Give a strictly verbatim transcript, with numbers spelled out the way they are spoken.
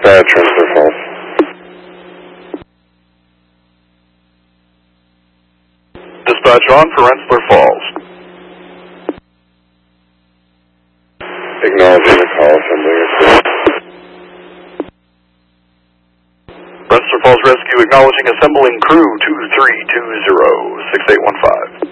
Dispatch, Rensselaer Falls. Dispatch on for Rensselaer Falls. Acknowledging the call, assembling assist. Rensselaer Falls Rescue acknowledging assembling crew two three two zero six eight one five.